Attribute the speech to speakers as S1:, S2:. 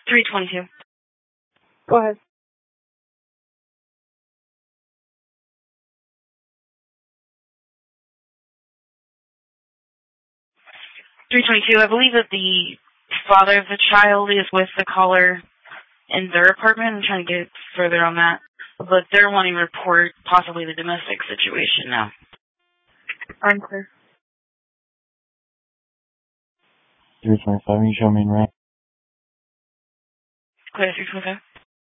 S1: 322.
S2: Go ahead.
S1: 322. I believe that the father of the child is with the caller in their apartment. I'm trying to get further on that. But they're wanting to report possibly the domestic situation now.
S2: Unclear.
S3: 325, you show me in rank.
S1: Clear 325.